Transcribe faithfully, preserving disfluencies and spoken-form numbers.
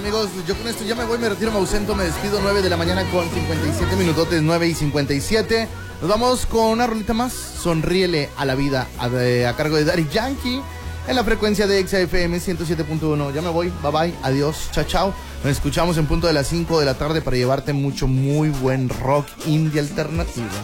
amigos, yo con esto ya me voy, me retiro, me ausento, me despido. Nueve de la mañana con cincuenta y siete minutotes, nueve y cincuenta y siete. Nos vamos con una rolita más. Sonríele a la vida, a, de, a cargo de Daddy Yankee, en la frecuencia de Exa F M ciento siete punto uno. Ya me voy, bye bye, adiós, chao chao. Nos escuchamos en punto de las cinco de la tarde para llevarte mucho muy buen rock indie alternativo.